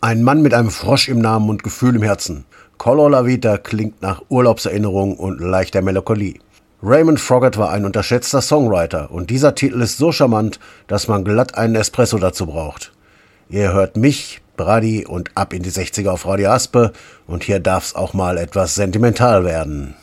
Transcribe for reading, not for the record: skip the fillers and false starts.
Ein Mann mit einem Frosch im Namen und Gefühl im Herzen. Color La Vita klingt nach Urlaubserinnerung und leichter Melancholie. Raymond Froggatt war ein unterschätzter Songwriter und dieser Titel ist so charmant, dass man glatt einen Espresso dazu braucht. Ihr hört mich, Brady und ab in die 60er auf Radio Aspe und hier darf's auch mal etwas sentimental werden.